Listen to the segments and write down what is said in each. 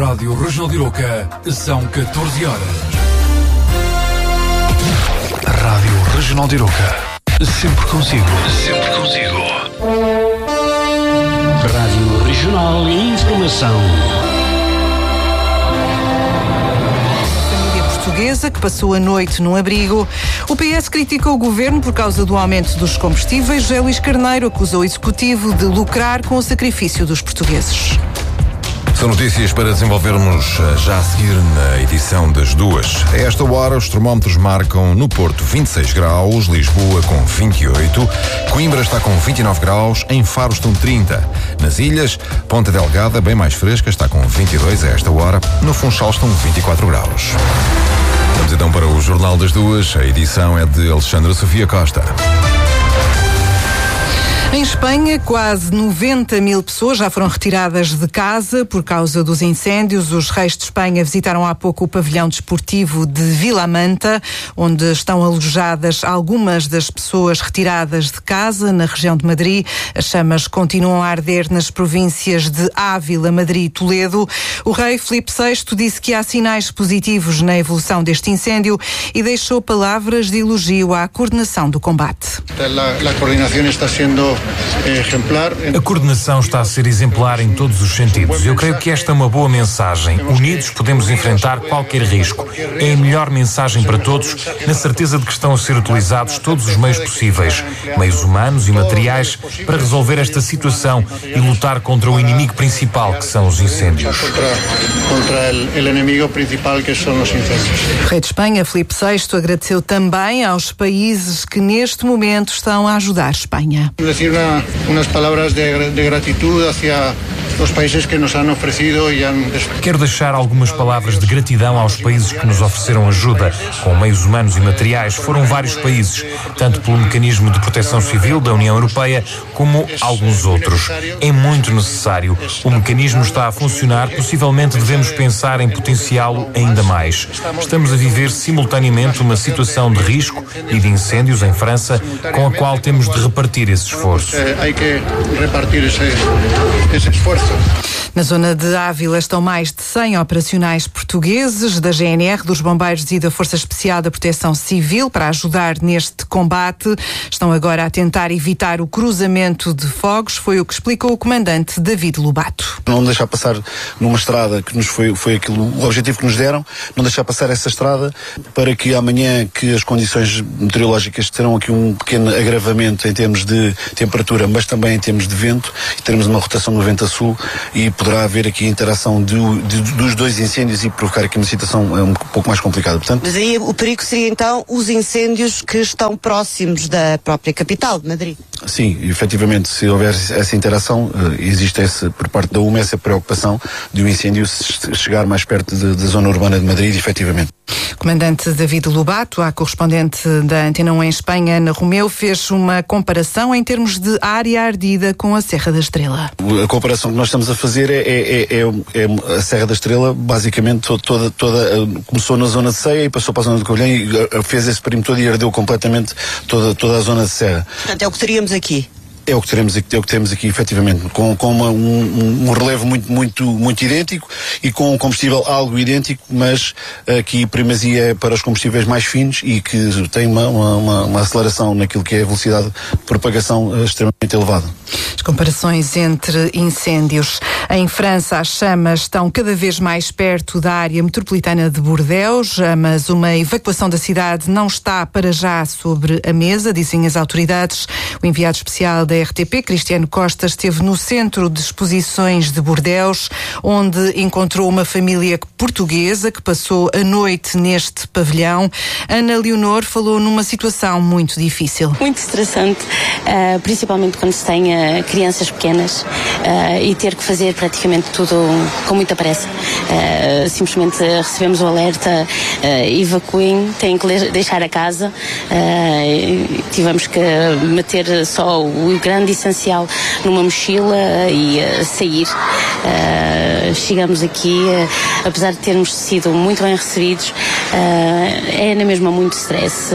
Rádio Regional de Aroca, são 14 horas. Rádio Regional de Aroca, sempre consigo. Sempre consigo. Rádio Regional e Informação. Portuguesa que passou a noite num abrigo. O PS criticou o governo por causa do aumento dos combustíveis. José Luís Carneiro acusou o executivo de lucrar com o sacrifício dos portugueses. São notícias para desenvolvermos já a seguir na edição das 2. A esta hora, os termómetros marcam no Porto 26 graus, Lisboa com 28, Coimbra está com 29 graus, em Faro estão 30. Nas ilhas, Ponta Delgada, bem mais fresca, está com 22 a esta hora, no Funchal estão 24 graus. Vamos então para o Jornal das 2, a edição é de Alexandra Sofia Costa. Em Espanha, quase 90 mil pessoas já foram retiradas de casa por causa dos incêndios. Os reis de Espanha visitaram há pouco o pavilhão desportivo de Vilamanta, onde estão alojadas algumas das pessoas retiradas de casa na região de Madrid. As chamas continuam a arder nas províncias de Ávila, Madrid e Toledo. O rei Filipe VI disse que há sinais positivos na evolução deste incêndio e deixou palavras de elogio à coordenação do combate. A coordenação está a ser exemplar em todos os sentidos. Eu creio que esta é uma boa mensagem. Unidos podemos enfrentar qualquer risco. É a melhor mensagem para todos, na certeza de que estão a ser utilizados todos os meios possíveis, meios humanos e materiais, para resolver esta situação e lutar contra o inimigo principal, que são os incêndios. O rei de Espanha, Filipe VI, agradeceu também aos países que neste momento estão a ajudar a Espanha. Unas palabras de gratitud hacia os países que nos han oferecido e han... Quero deixar algumas palavras de gratidão aos países que nos ofereceram ajuda, com meios humanos e materiais. Foram vários países, tanto pelo mecanismo de proteção civil da União Europeia, como alguns outros. É muito necessário. O mecanismo está a funcionar, possivelmente devemos pensar em potenciá-lo ainda mais. Estamos a viver simultaneamente uma situação de risco e de incêndios em França, com a qual temos de repartir esse esforço. Há que repartir esse esforço. Na zona de Ávila estão mais de 100 operacionais portugueses da GNR, dos Bombeiros e da Força Especial da Proteção Civil para ajudar neste combate. Estão agora a tentar evitar o cruzamento de fogos, foi o que explicou o comandante David Lobato. Não deixar passar numa estrada que nos foi aquilo, o objetivo que nos deram, não deixar passar essa estrada para que amanhã, que as condições meteorológicas terão aqui um pequeno agravamento em termos de temperatura, mas também em termos de vento, e teremos uma rotação no vento a sul e poderá haver aqui a interação dos dois incêndios e provocar aqui uma situação um pouco mais complicada. Portanto, mas aí o perigo seria então os incêndios que estão próximos da própria capital de Madrid? Sim, efetivamente, se houver essa interação, existe por parte da UMA essa preocupação de o incêndio chegar mais perto da zona urbana de Madrid, efetivamente. Comandante David Lobato, a correspondente da Antena 1 em Espanha, Ana Romeu, fez uma comparação em termos de área ardida com a Serra da Estrela. A comparação que nós estamos a fazer é a Serra da Estrela, basicamente toda começou na zona de Ceia e passou para a zona de Covilhã e fez esse perímetro todo e ardeu completamente toda a zona de Serra. Portanto, é o que teríamos aqui. É o que temos aqui, efetivamente, com um relevo muito idêntico e com um combustível algo idêntico, mas aqui primazia para os combustíveis mais finos e que tem uma aceleração naquilo que é a velocidade de propagação extremamente elevada. As comparações entre incêndios. Em França, as chamas estão cada vez mais perto da área metropolitana de Bordeaux, mas uma evacuação da cidade não está para já sobre a mesa, dizem as autoridades. O enviado especial da RTP, Cristiano Costa, esteve no Centro de Exposições de Bordeaux, onde encontrou uma família portuguesa que passou a noite neste pavilhão. Ana Leonor falou numa situação muito difícil. Muito estressante, principalmente quando se tem crianças pequenas e ter que fazer praticamente tudo com muita pressa. Simplesmente recebemos o alerta, evacuem, têm que deixar a casa. Tivemos que meter só o grande essencial numa mochila e sair. Chegamos aqui, apesar de termos sido muito bem recebidos, é na mesma muito stress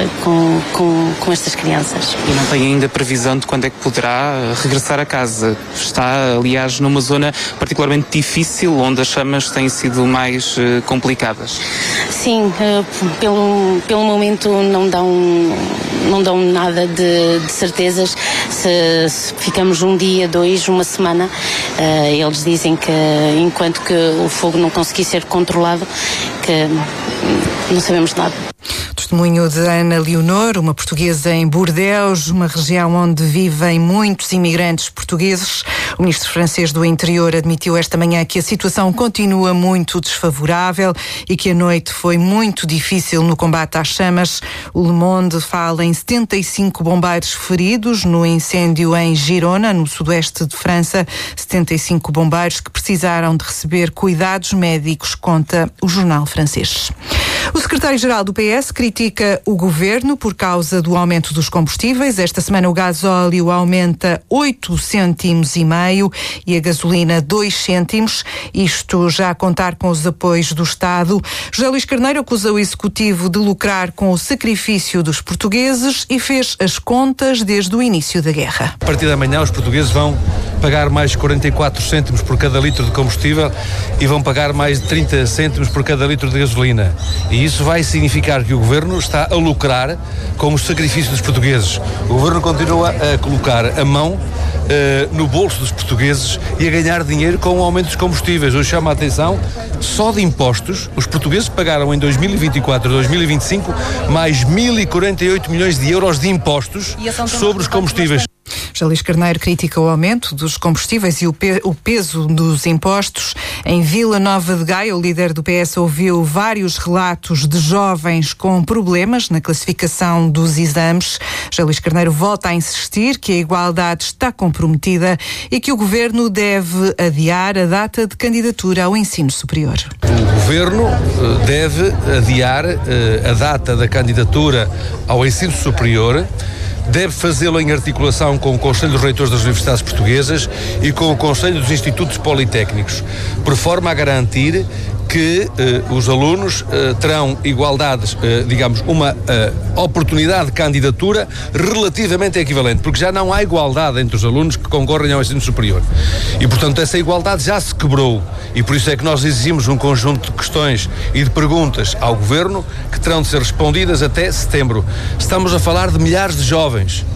com estas crianças. E não tem ainda previsão de quando é que poderá regressar a casa. Está, aliás, numa zona particularmente difícil, onde as chamas situações têm sido mais complicadas? Sim, pelo momento não dão nada de certezas. Se ficamos um dia, 2, uma semana, eles dizem que enquanto que o fogo não conseguir ser controlado, que não sabemos nada. Testemunho de Ana Leonor, uma portuguesa em Bordeaux, uma região onde vivem muitos imigrantes portugueses. O ministro francês do Interior admitiu esta manhã que a situação continua muito desfavorável e que a noite foi muito difícil no combate às chamas. O Le Monde fala em 75 bombeiros feridos no incêndio em Girona, no sudoeste de França. 75 bombeiros que precisaram de receber cuidados médicos, conta o jornal francês. O secretário-geral do PS critica o governo por causa do aumento dos combustíveis. Esta semana o gasóleo aumenta 8,5 cêntimos e a gasolina 2 cêntimos. Isto já a contar com os apoios do Estado. José Luís Carneiro acusa o Executivo de lucrar com o sacrifício dos portugueses e fez as contas desde o início da guerra. A partir da manhã os portugueses vão pagar mais 44 cêntimos por cada litro de combustível e vão pagar mais de 30 cêntimos por cada litro de gasolina. E isso vai significar que o Governo está a lucrar com o sacrifício dos portugueses. O Governo continua a colocar a mão no bolso dos portugueses e a ganhar dinheiro com o aumento dos combustíveis. Eu chamo a atenção, só de impostos, os portugueses pagaram em 2024 e 2025 mais 1.048 milhões de euros de impostos sobre os combustíveis. José Luís Carneiro critica o aumento dos combustíveis e o peso dos impostos. Em Vila Nova de Gaia, o líder do PS ouviu vários relatos de jovens com problemas na classificação dos exames. José Luís Carneiro volta a insistir que a igualdade está comprometida e que o Governo deve adiar a data de candidatura ao ensino superior. O Governo deve adiar a data da candidatura ao ensino superior. Deve fazê-lo em articulação com o Conselho dos Reitores das Universidades Portuguesas e com o Conselho dos Institutos Politécnicos, por forma a garantir que os alunos terão igualdades, uma oportunidade de candidatura relativamente equivalente, porque já não há igualdade entre os alunos que concorrem ao ensino superior. E, portanto, essa igualdade já se quebrou. E por isso é que nós exigimos um conjunto de questões e de perguntas ao Governo que terão de ser respondidas até setembro. Estamos a falar de milhares de jovens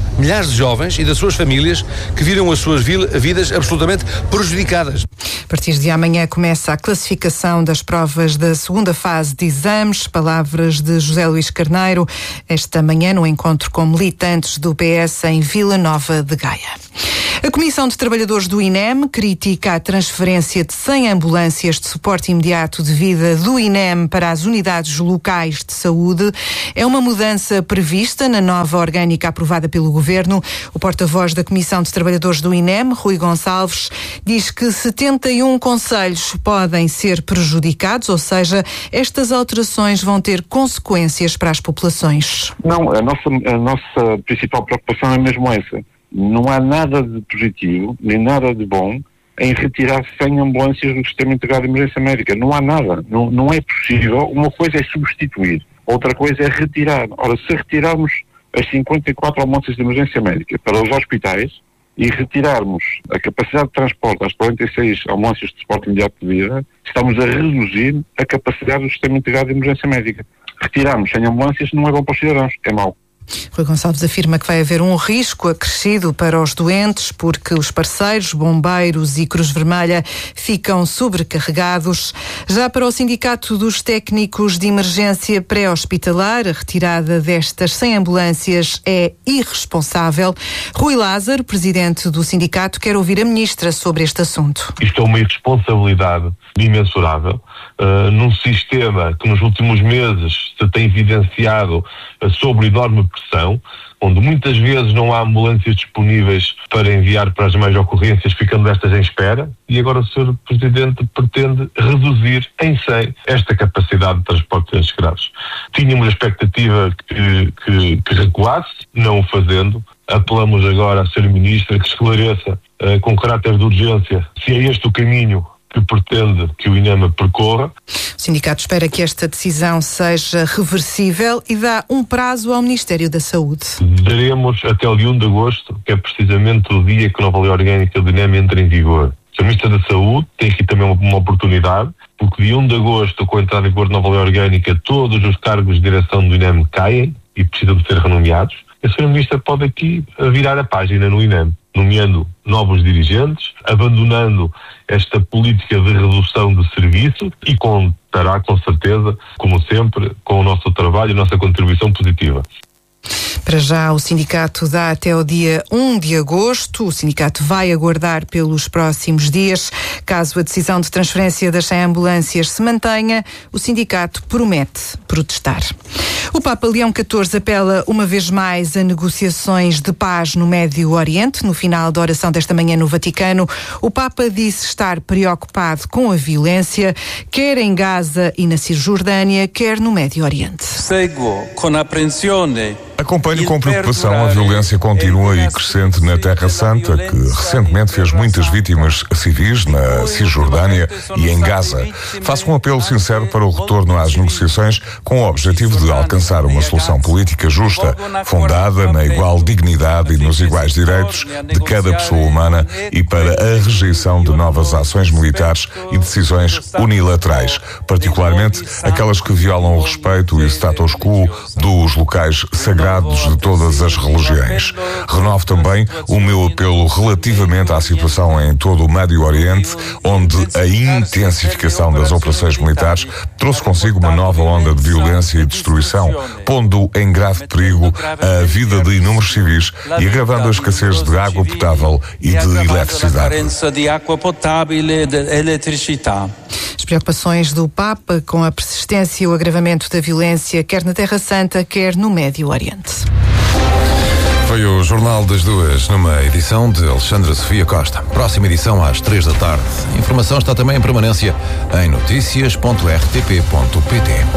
e das suas famílias que viram as suas vidas absolutamente prejudicadas. A partir de amanhã começa a classificação das provas da segunda fase de exames. Palavras de José Luís Carneiro esta manhã no encontro com militantes do PS em Vila Nova de Gaia. A Comissão de Trabalhadores do INEM critica a transferência de 100 ambulâncias de suporte imediato de vida do INEM para as unidades locais de saúde. É uma mudança prevista na nova orgânica aprovada pelo Governo. O porta-voz da Comissão de Trabalhadores do INEM, Rui Gonçalves, diz que 71 concelhos podem ser prejudicados, ou seja, estas alterações vão ter consequências para as populações. Não, a nossa principal preocupação é mesmo essa. Não há nada de positivo, nem nada de bom em retirar 100 ambulâncias do Sistema Integrado de Emergência Médica. Não há nada. Não é possível. Uma coisa é substituir, outra coisa é retirar. Ora, se retirarmos as 54 ambulâncias de emergência médica para os hospitais e retirarmos a capacidade de transporte às 46 ambulâncias de suporte imediato de vida, estamos a reduzir a capacidade do Sistema Integrado de Emergência Médica. Retirarmos 100 ambulâncias não é bom para os cidadãos, é mau. Rui Gonçalves afirma que vai haver um risco acrescido para os doentes porque os parceiros, bombeiros e Cruz Vermelha ficam sobrecarregados. Já para o Sindicato dos Técnicos de Emergência Pré-Hospitalar, a retirada destas 100 ambulâncias é irresponsável. Rui Lázaro, presidente do sindicato, quer ouvir a ministra sobre este assunto. Isto é uma irresponsabilidade imensurável num sistema que nos últimos meses se tem evidenciado sob enorme pressão, onde muitas vezes não há ambulâncias disponíveis para enviar para as mais ocorrências, ficando estas em espera, e agora o Sr. Presidente pretende reduzir em 100 esta capacidade de transporte de doentes graves. Tínhamos a expectativa que recuasse, não o fazendo. Apelamos agora à Sra. Ministra que esclareça com caráter de urgência se é este o caminho que pretende que o INEM percorra. O sindicato espera que esta decisão seja reversível e dá um prazo ao Ministério da Saúde. Daremos até o dia 1 de agosto, que é precisamente o dia que a nova lei orgânica do INEM entra em vigor. A Ministra da Saúde tem aqui também uma oportunidade, porque dia 1 de agosto, com a entrada em vigor de nova lei orgânica, todos os cargos de direção do INEM caem e precisam de ser renomeados. A Sra. Ministra pode aqui virar a página no INEM, nomeando novos dirigentes, abandonando esta política de redução de serviço e contará, com certeza, como sempre, com o nosso trabalho e a nossa contribuição positiva. Para já, o sindicato dá até o dia 1 de agosto. O sindicato vai aguardar pelos próximos dias. Caso a decisão de transferência das 100 ambulâncias se mantenha, o sindicato promete protestar. O Papa Leão XIV apela uma vez mais a negociações de paz no Médio Oriente. No final da oração desta manhã no Vaticano, o Papa disse estar preocupado com a violência, quer em Gaza e na Cisjordânia, quer no Médio Oriente. Acompanho com preocupação a violência contínua e crescente na Terra Santa, que recentemente fez muitas vítimas civis na Cisjordânia e em Gaza. Faço um apelo sincero para o retorno às negociações com o objetivo de alcançar uma solução política justa, fundada na igual dignidade e nos iguais direitos de cada pessoa humana e para a rejeição de novas ações militares e decisões unilaterais, particularmente aquelas que violam o respeito e o status quo dos locais sagrados de todas as religiões. Renovo também o meu apelo relativamente à situação em todo o Médio Oriente, onde a intensificação das operações militares trouxe consigo uma nova onda de violência e destruição, pondo em grave perigo a vida de inúmeros civis e agravando a escassez de água potável e de eletricidade. As preocupações do Papa com a persistência e o agravamento da violência, quer na Terra Santa, quer no Médio Oriente. Foi o Jornal das Duas, numa edição de Alexandra Sofia Costa. Próxima edição às 3 da tarde. A informação está também em permanência em noticias.rtp.pt.